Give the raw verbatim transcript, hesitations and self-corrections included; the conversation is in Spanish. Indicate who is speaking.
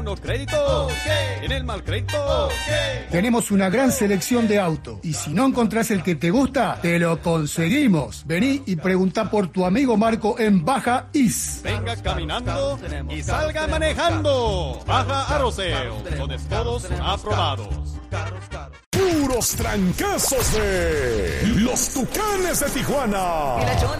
Speaker 1: Los créditos, okay. En el mal crédito, okay.
Speaker 2: Tenemos una gran selección de autos y si no encontrás el que te gusta, te lo conseguimos. Vení y preguntá por tu amigo Marco en Baja Is.
Speaker 1: Venga caminando y salga manejando. Baja Arroceo, donde todos aprobados.
Speaker 3: Puros trancazos de los Tucanes de Tijuana.